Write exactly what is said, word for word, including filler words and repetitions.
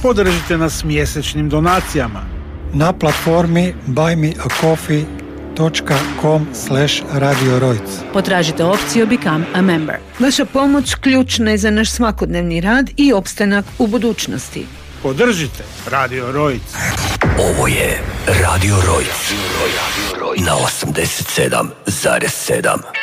Podržite nas mjesečnim donacijama na platformi buy me a coffee dot com slash radio rojc. Potražite opciju Become a Member. Vaša pomoć ključna je za naš svakodnevni rad i opstanak u budućnosti. Podržite Radio Rojc. Ovo je Radio Rojc na osamdeset sedam zarez sedam.